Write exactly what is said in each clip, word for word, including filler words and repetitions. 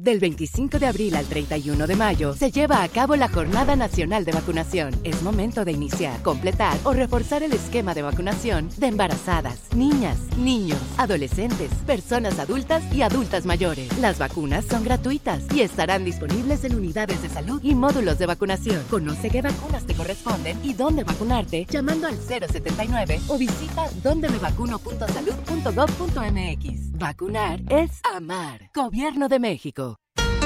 Del veinticinco de abril al treinta y uno de mayo se lleva a cabo la Jornada Nacional de Vacunación. Es momento de iniciar, completar o reforzar el esquema de vacunación de embarazadas, niñas, niños, adolescentes, personas adultas y adultas mayores. Las vacunas son gratuitas y estarán disponibles en unidades de salud y módulos de vacunación. Conoce qué vacunas te corresponden y dónde vacunarte llamando al cero setenta y nueve o visita donde me vacuno punto salud punto gov punto mx. Vacunar es amar. Gobierno de México.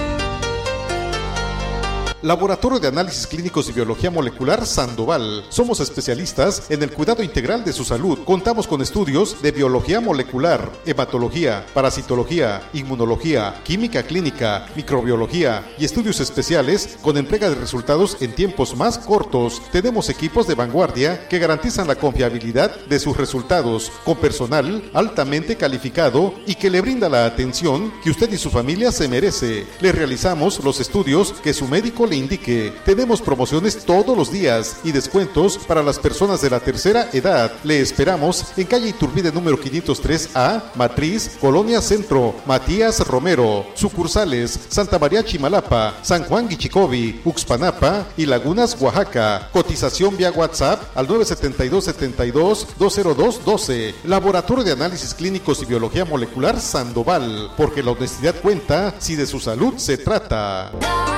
Laboratorio de Análisis Clínicos y Biología Molecular Sandoval. Somos especialistas en el cuidado integral de su salud. Contamos con estudios de biología molecular, hematología, parasitología, inmunología, química clínica, microbiología y estudios especiales con entrega de resultados en tiempos más cortos. Tenemos equipos de vanguardia que garantizan la confiabilidad de sus resultados, con personal altamente calificado y que le brinda la atención que usted y su familia se merece. Le realizamos los estudios que su médico le indique. Tenemos promociones todos los días y descuentos para las personas de la tercera edad. Le esperamos en calle Iturbide número quinientos tres A, Matriz, Colonia Centro, Matías Romero. Sucursales Santa María Chimalapa, San Juan Guichicovi, Uxpanapa y Lagunas, Oaxaca. Cotización vía WhatsApp al nueve siete dos, siete dos, dos cero dos uno dos. Laboratorio de Análisis Clínicos y Biología Molecular Sandoval, porque la honestidad cuenta si de su salud se trata.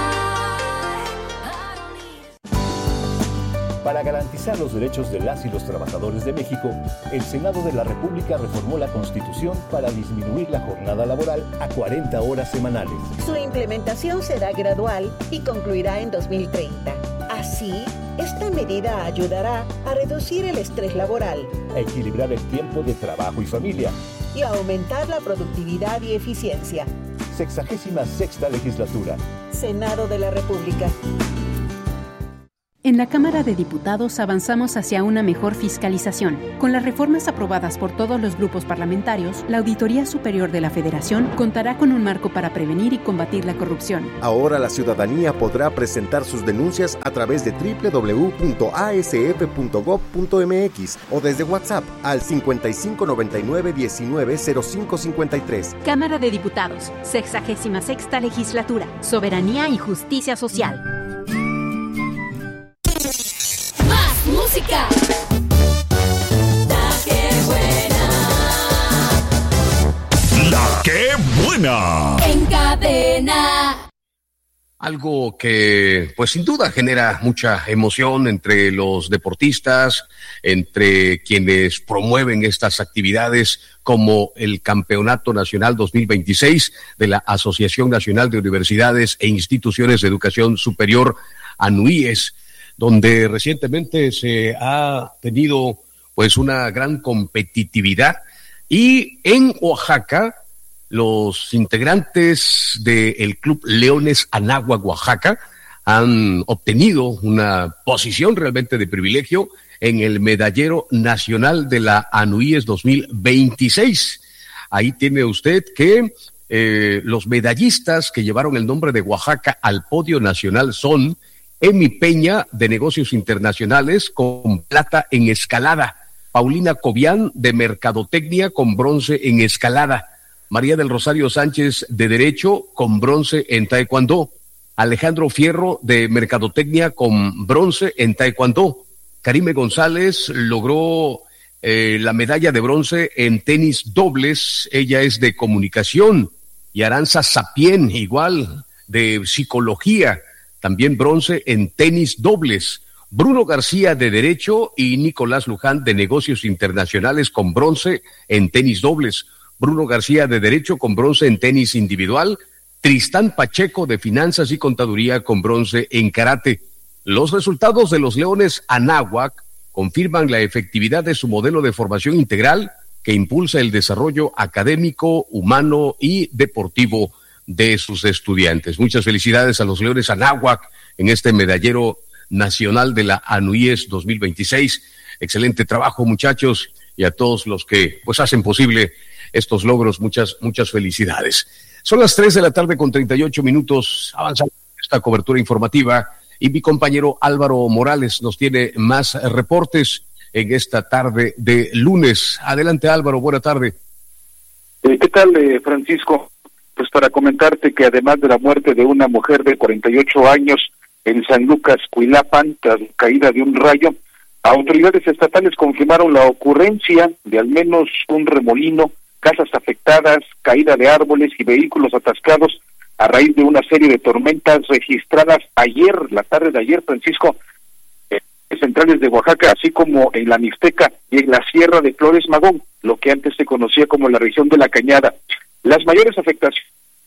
Para garantizar los derechos de las y los trabajadores de México, el Senado de la República reformó la Constitución para disminuir la jornada laboral a cuarenta horas semanales. Su implementación será gradual y concluirá en dos mil treinta. Así, esta medida ayudará a reducir el estrés laboral, a equilibrar el tiempo de trabajo y familia y a aumentar la productividad y eficiencia. Sexagésima sexta legislatura. Senado de la República. En la Cámara de Diputados avanzamos hacia una mejor fiscalización. Con las reformas aprobadas por todos los grupos parlamentarios, la Auditoría Superior de la Federación contará con un marco para prevenir y combatir la corrupción. Ahora la ciudadanía podrá presentar sus denuncias a través de doble u doble u doble u punto a s f punto gov punto m x o desde WhatsApp al cincuenta y cinco noventa y nueve diecinueve cero cinco cincuenta y tres. Cámara de Diputados, sexagésima sexta legislatura, soberanía y justicia social. Música. La que buena. La que buena. En cadena. Algo que, pues sin duda, genera mucha emoción entre los deportistas, entre quienes promueven estas actividades, como el Campeonato Nacional dos mil veintiséis de la Asociación Nacional de Universidades e Instituciones de Educación Superior, ANUIES, donde recientemente se ha tenido pues una gran competitividad, y en Oaxaca los integrantes del Club Leones Anáhuac Oaxaca han obtenido una posición realmente de privilegio en el medallero nacional de la ANUIES dos mil veintiséis. Ahí tiene usted que eh, los medallistas que llevaron el nombre de Oaxaca al podio nacional son Emi Peña, de Negocios Internacionales, con plata en escalada. Paulina Cobian, de Mercadotecnia, con bronce en escalada. María del Rosario Sánchez, de Derecho, con bronce en taekwondo. Alejandro Fierro, de Mercadotecnia, con bronce en taekwondo. Karime González logró eh, la medalla de bronce en tenis dobles. Ella es de Comunicación. Y Aranza Sapien, igual, de Psicología, también bronce en tenis dobles. Bruno García, de Derecho, y Nicolás Luján, de Negocios Internacionales, con bronce en tenis dobles. Bruno García, de Derecho, con bronce en tenis individual. Tristán Pacheco, de Finanzas y Contaduría, con bronce en karate. Los resultados de los Leones Anáhuac confirman la efectividad de su modelo de formación integral, que impulsa el desarrollo académico, humano y deportivo de sus estudiantes. Muchas felicidades a los Leones Anáhuac en este medallero nacional de la ANUIES dos mil veintiséis. Excelente trabajo, muchachos, y a todos los que pues hacen posible estos logros, muchas, muchas felicidades. Son las tres de la tarde con treinta y ocho minutos, avanzando esta cobertura informativa, y mi compañero Álvaro Morales nos tiene más reportes en esta tarde de lunes. Adelante, Álvaro, buena tarde. Eh, ¿Qué tal, eh, Francisco? Pues para comentarte que además de la muerte de una mujer de cuarenta y ocho años en San Lucas, Cuilapan, tras la caída de un rayo, autoridades estatales confirmaron la ocurrencia de al menos un remolino, casas afectadas, caída de árboles y vehículos atascados a raíz de una serie de tormentas registradas ayer, la tarde de ayer, Francisco, en centrales de Oaxaca, así como en la Mixteca y en la Sierra de Flores Magón, lo que antes se conocía como la región de la Cañada. Las mayores afectaciones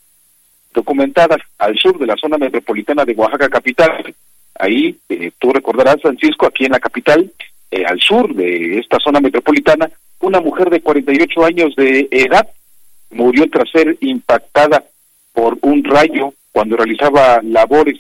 documentadas al sur de la zona metropolitana de Oaxaca capital. Ahí, eh, tú recordarás, Francisco, aquí en la capital, eh, al sur de esta zona metropolitana, una mujer de cuarenta y ocho años de edad murió tras ser impactada por un rayo cuando realizaba labores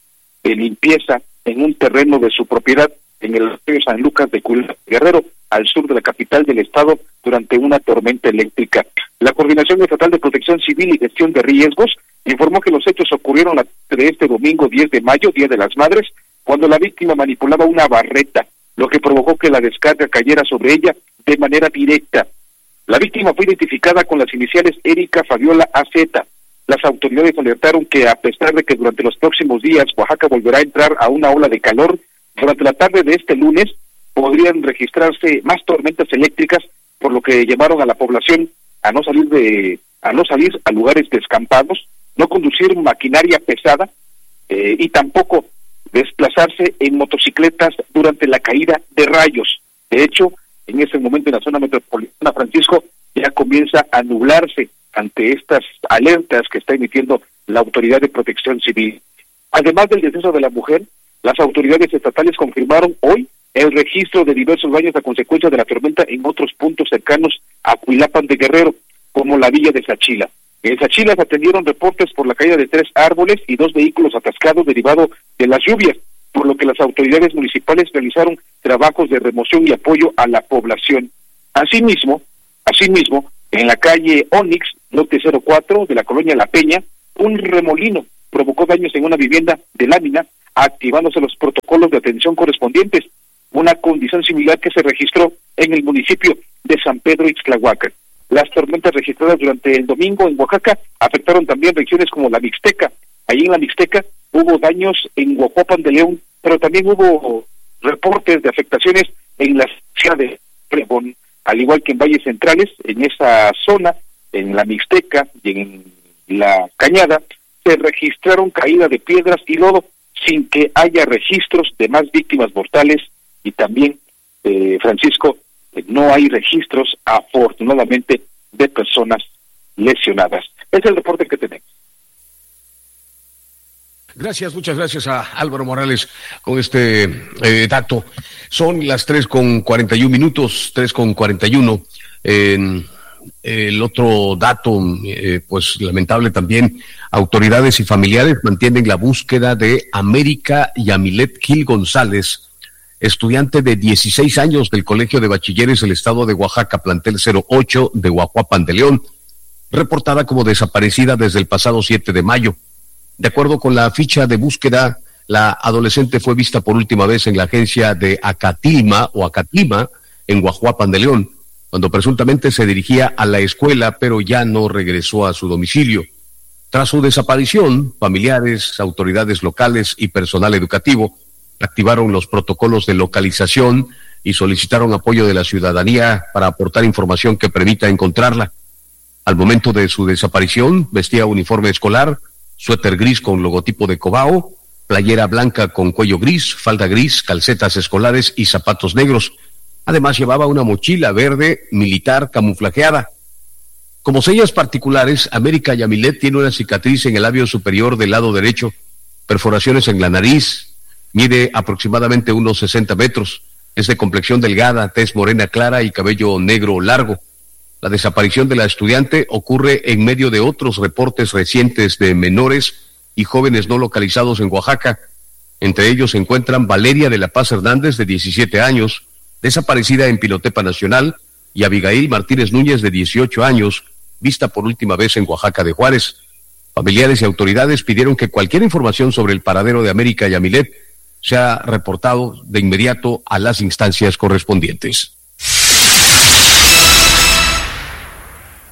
de limpieza en un terreno de su propiedad en el río San Lucas de Cuilapan, Guerrero, al sur de la capital del estado, durante una tormenta eléctrica. La Coordinación Estatal de Protección Civil y Gestión de Riesgos informó que los hechos ocurrieron la tarde de este domingo diez de mayo, Día de las Madres, cuando la víctima manipulaba una barreta, lo que provocó que la descarga cayera sobre ella de manera directa. La víctima fue identificada con las iniciales Erika Fabiola A Z. Las autoridades alertaron que a pesar de que durante los próximos días Oaxaca volverá a entrar a una ola de calor, durante la tarde de este lunes podrían registrarse más tormentas eléctricas, por lo que llamaron a la población a no salir de a no salir a lugares descampados, no conducir maquinaria pesada eh, y tampoco desplazarse en motocicletas durante la caída de rayos. De hecho, en ese momento en la zona metropolitana, Francisco, ya comienza a nublarse ante estas alertas que está emitiendo la Autoridad de Protección Civil. Además del deceso de la mujer, las autoridades estatales confirmaron hoy el registro de diversos daños a consecuencia de la tormenta en otros puntos cercanos a Cuilapan de Guerrero, como la villa de Sachila. En Sachila se atendieron reportes por la caída de tres árboles y dos vehículos atascados derivado de las lluvias, por lo que las autoridades municipales realizaron trabajos de remoción y apoyo a la población. Asimismo, asimismo, en la calle Onix, lote cero cuatro de la colonia La Peña, un remolino provocó daños en una vivienda de lámina, activándose los protocolos de atención correspondientes, una condición similar que se registró en el municipio de San Pedro Ixtlahuaca. Las tormentas registradas durante el domingo en Oaxaca afectaron también regiones como la Mixteca. Allí en la Mixteca hubo daños en Huajuapan de León, pero también hubo reportes de afectaciones en la ciudad de Pregón, al igual que en valles centrales. En esa zona, en la Mixteca y en la Cañada, se registraron caída de piedras y lodo sin que haya registros de más víctimas mortales y también, eh, Francisco, eh, no hay registros, afortunadamente, de personas lesionadas. Es el reporte que tenemos. Gracias, muchas gracias a Álvaro Morales con este eh, dato. Son las tres con cuarenta y un minutos, tres con cuarenta y uno. Eh, el otro dato, eh, pues lamentable también, autoridades y familiares mantienen la búsqueda de América Yamilet Gil González, estudiante de dieciséis años del Colegio de Bachilleres del Estado de Oaxaca, plantel cero ocho de Huajuapan de León, reportada como desaparecida desde el pasado siete de mayo. De acuerdo con la ficha de búsqueda, la adolescente fue vista por última vez en la agencia de Acatilma o Acatlima, en Huajuapan de León, cuando presuntamente se dirigía a la escuela, pero ya no regresó a su domicilio. Tras su desaparición, familiares, autoridades locales y personal educativo activaron los protocolos de localización y solicitaron apoyo de la ciudadanía para aportar información que permita encontrarla. Al momento de su desaparición, vestía uniforme escolar, suéter gris con logotipo de Cobao, playera blanca con cuello gris, falda gris, calcetas escolares y zapatos negros. Además llevaba una mochila verde militar camuflajeada. Como señas particulares, América Yamilet tiene una cicatriz en el labio superior del lado derecho, perforaciones en la nariz, mide aproximadamente unos sesenta metros, es de complexión delgada, tez morena clara y cabello negro largo. La desaparición de la estudiante ocurre en medio de otros reportes recientes de menores y jóvenes no localizados en Oaxaca. Entre ellos se encuentran Valeria de la Paz Hernández, de diecisiete años, desaparecida en Pilotepa Nacional, y Abigail Martínez Núñez, de dieciocho años, vista por última vez en Oaxaca de Juárez. Familiares y autoridades pidieron que cualquier información sobre el paradero de América Yamilet sea reportado de inmediato a las instancias correspondientes.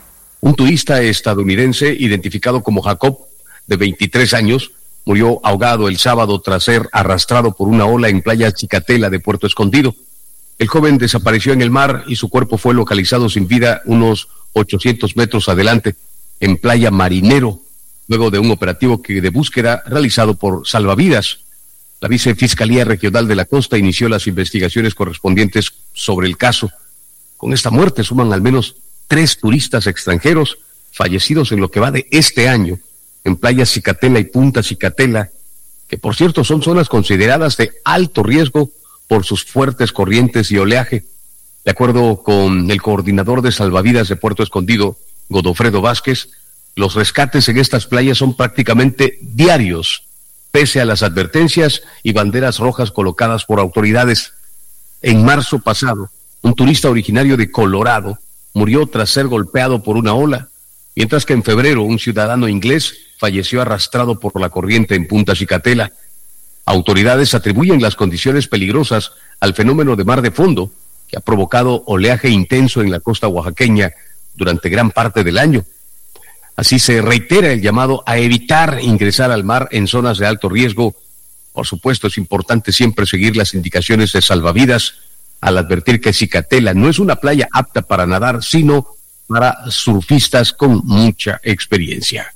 Un turista estadounidense identificado como Jacob, de veintitrés años, murió ahogado el sábado tras ser arrastrado por una ola en playa Chicatela de Puerto Escondido. El joven desapareció en el mar y su cuerpo fue localizado sin vida unos ochocientos metros adelante, en playa Marinero, luego de un operativo que de búsqueda realizado por Salvavidas. La Vicefiscalía Regional de la Costa inició las investigaciones correspondientes sobre el caso. Con esta muerte suman al menos tres turistas extranjeros fallecidos en lo que va de este año en playas Cicatela y Punta Cicatela, que por cierto son zonas consideradas de alto riesgo por sus fuertes corrientes y oleaje. De acuerdo con el coordinador de Salvavidas de Puerto Escondido, Godofredo Vázquez, los rescates en estas playas son prácticamente diarios, pese a las advertencias y banderas rojas colocadas por autoridades. En marzo pasado, un turista originario de Colorado murió tras ser golpeado por una ola, mientras que en febrero un ciudadano inglés falleció arrastrado por la corriente en Punta Cicatela. Autoridades atribuyen las condiciones peligrosas al fenómeno de mar de fondo que ha provocado oleaje intenso en la costa oaxaqueña durante gran parte del año. Así se reitera el llamado a evitar ingresar al mar en zonas de alto riesgo. Por supuesto, es importante siempre seguir las indicaciones de Salvavidas al advertir que Cicatela no es una playa apta para nadar, sino para surfistas con mucha experiencia.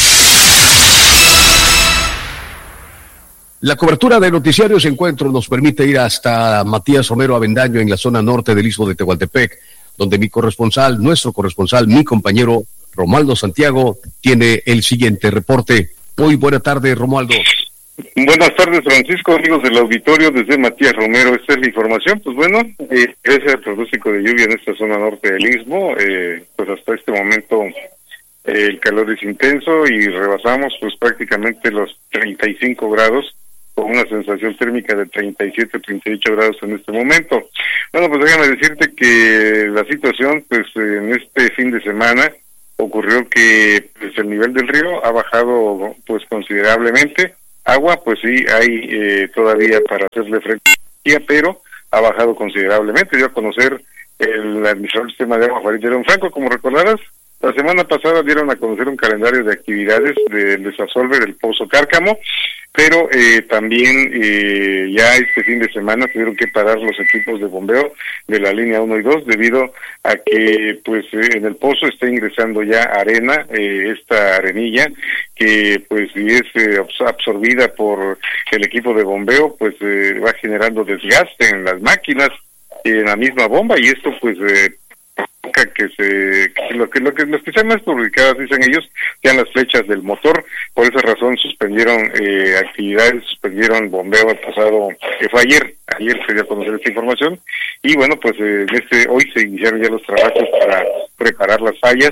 La cobertura de Noticiarios Encuentro nos permite ir hasta Matías Romero Avendaño en la zona norte del Istmo de Tehuantepec, donde mi corresponsal, nuestro corresponsal, mi compañero Romualdo Santiago, tiene el siguiente reporte. Muy buena tarde, Romualdo. Buenas tardes, Francisco, amigos del auditorio, desde Matías Romero. Esta es la información. Pues bueno, eh, ese es el pronóstico de lluvia en esta zona norte del Istmo. Eh, pues hasta este momento eh, el calor es intenso y rebasamos pues prácticamente los treinta y cinco grados, con una sensación térmica de treinta y siete, treinta y ocho grados en este momento. Bueno, pues déjame decirte que la situación, pues en este fin de semana, ocurrió que pues el nivel del río ha bajado pues considerablemente. Agua, pues sí, hay eh, todavía para hacerle frente, pero ha bajado considerablemente. Dio a conocer el administrador del sistema de agua, Farid León Franco, como recordarás, la semana pasada dieron a conocer un calendario de actividades del desasolve del Pozo Cárcamo, pero eh, también eh, ya este fin de semana tuvieron que parar los equipos de bombeo de la línea uno y dos debido a que pues eh, en el pozo está ingresando ya arena, eh, esta arenilla que pues si es eh, absorbida por el equipo de bombeo pues eh, va generando desgaste en las máquinas, en la misma bomba, y esto pues eh, que se que lo que lo que los que sean más publicadas, dicen ellos, sean las flechas del motor. Por esa razón suspendieron eh, actividades, suspendieron bombeo el pasado, que fue ayer, ayer se dio a conocer esta información, y bueno, pues eh, este hoy se iniciaron ya los trabajos para preparar las fallas,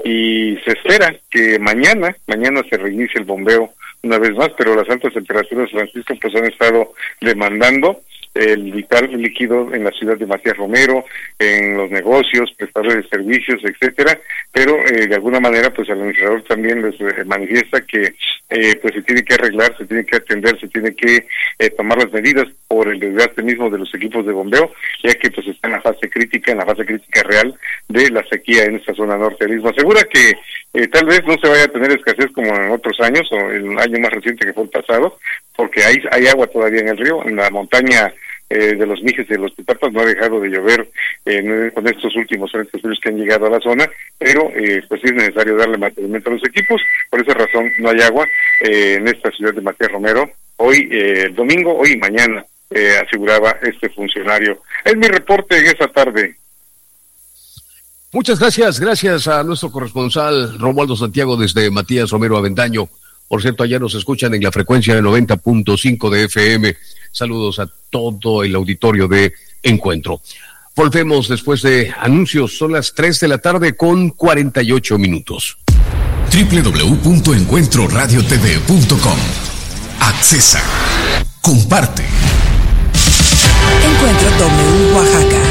y se espera que mañana, mañana se reinicie el bombeo una vez más, pero las altas temperaturas, Francisco, pues han estado demandando el vital líquido en la ciudad de Matías Romero, en los negocios, prestadores de servicios, etcétera, pero eh, de alguna manera pues el administrador también les eh, manifiesta que eh, pues se tiene que arreglar, se tiene que atender, se tiene que eh, tomar las medidas por el desgaste mismo de los equipos de bombeo, ya que pues está en la fase crítica, en la fase crítica real de la sequía en esta zona norte del Istmo. Asegura que eh, tal vez no se vaya a tener escasez como en otros años, o el año más reciente que fue el pasado, porque hay, hay agua todavía en el río, en la montaña Eh, de los Mijes y de los Pitapas no ha dejado de llover eh, con estos últimos frentes fríos que han llegado a la zona, pero eh, pues sí es necesario darle mantenimiento a los equipos. Por esa razón no hay agua eh, en esta ciudad de Matías Romero hoy, eh, domingo, hoy y mañana, eh, aseguraba este funcionario. Es mi reporte en esta tarde. Muchas gracias, gracias a nuestro corresponsal Romualdo Santiago desde Matías Romero Avendaño. Por cierto, allá nos escuchan en la frecuencia de noventa punto cinco de F M. Saludos a todo el auditorio de Encuentro. Volvemos después de anuncios. Son las tres de la tarde con cuarenta y ocho minutos. doble u doble u doble u punto encuentro radio t v punto com. Accesa. Comparte. Encuentro W Oaxaca.